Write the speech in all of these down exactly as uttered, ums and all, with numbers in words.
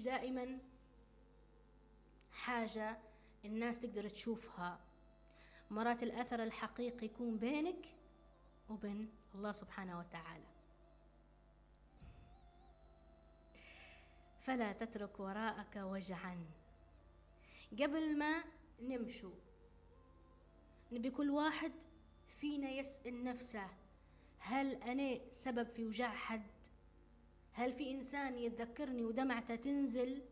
مش دائما حاجة الناس تقدر تشوفها. مرات الأثر الحقيقي يكون بينك وبين الله سبحانه وتعالى. فلا تترك وراءك وجعا. قبل ما نمشوا نبي كل واحد فينا يسأل نفسه: هل أنا سبب في وجع حد؟ هل في إنسان يتذكرني ودمعته تنزل؟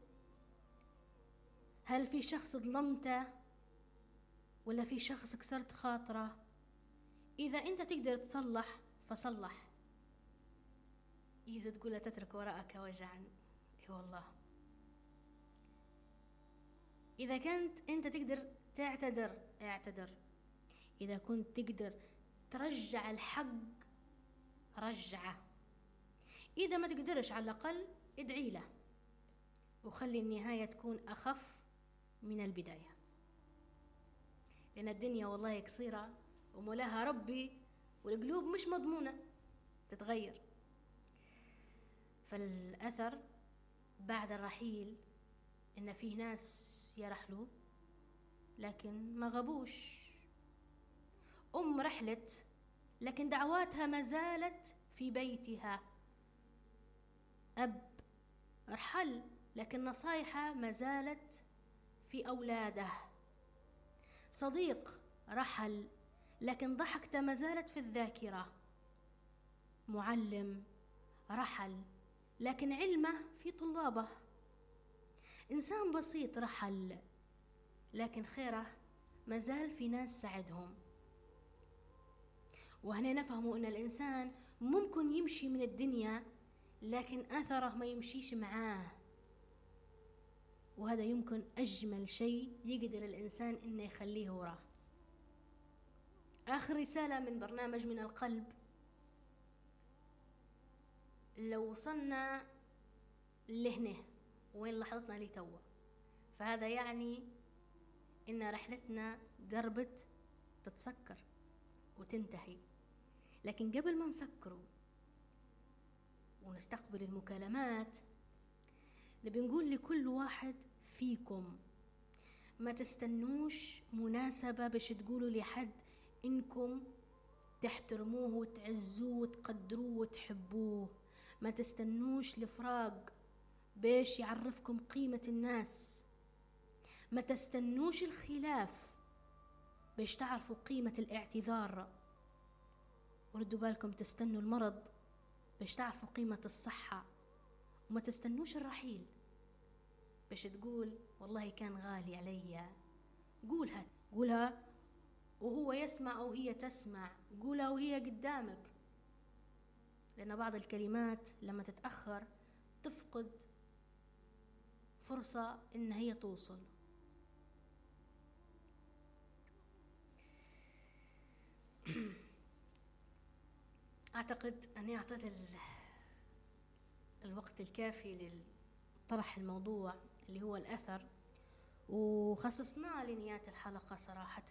هل في شخص ظلمته؟ ولا في شخص كسرت خاطره؟ إذا أنت تقدر تصلح فصلح. إذا تقول لا تترك وراءك وجعا، إي والله. إذا كنت أنت تقدر تعتذر اعتذر. إذا كنت تقدر ترجع الحق رجعه. إذا ما تقدرش على الأقل ادعي له، وخلي النهاية تكون أخف من البداية، لأن الدنيا والله قصيرة ومولاها ربي، والقلوب مش مضمونة تتغير. فالأثر بعد الرحيل إن فيه ناس يرحلوا لكن ما غبوش. أم رحلت لكن دعواتها ما زالت في بيتها. أب رحل لكن نصايحه ما زالت في أولاده. صديق رحل لكن ضحكته ما زالت في الذاكرة. معلم رحل لكن علمه في طلابه. إنسان بسيط رحل لكن خيره ما زال في ناس ساعدهم. وهنا نفهموا أن الإنسان ممكن يمشي من الدنيا لكن أثره ما يمشيش معاه، وهذا يمكن أجمل شيء يقدر الإنسان إنه يخليه وراه. آخر رسالة من برنامج من القلب: لو وصلنا لهنا وين لحظتنا لي توا، فهذا يعني إن رحلتنا قربت تتسكر وتنتهي. لكن قبل ما نسكره ونستقبل المكالمات، نبي نقول لكل واحد فيكم: ما تستنوش مناسبة باش تقولوا لحد إنكم تحترموه وتعزوه وتقدروه وتحبوه. ما تستنوش الفراق باش يعرفكم قيمة الناس. ما تستنوش الخلاف باش تعرفوا قيمة الاعتذار. وردوا بالكم تستنوا المرض باش تعرفوا قيمة الصحة. وما تستنوش الرحيل باش تقول والله كان غالي علي. قولها قولها وهو يسمع أو هي تسمع. قولها وهي قدامك، لأن بعض الكلمات لما تتأخر تفقد فرصة إن هي توصل. أعتقد أني أعطيت الوقت الكافي لطرح الموضوع اللي هو الأثر، وخصصناه لنهاية الحلقة صراحة.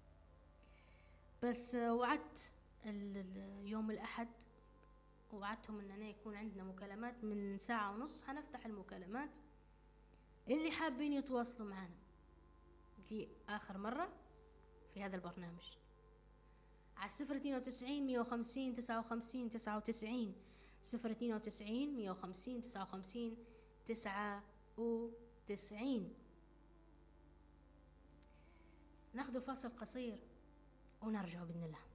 بس وعدت يوم الأحد، وعدتهم أننا يكون عندنا مكالمات من ساعة ونص. هنفتح المكالمات اللي حابين يتواصلوا معنا. دي آخر مرة في هذا البرنامج على صفر اثنين وتسعين مية وخمسين تسعة وخمسين تسعة وتسعين صفر اثنين وتسعين مية وخمسين تسعة وخمسين تسعة وتسعين. ناخذ فاصل قصير ونرجع بإذن الله.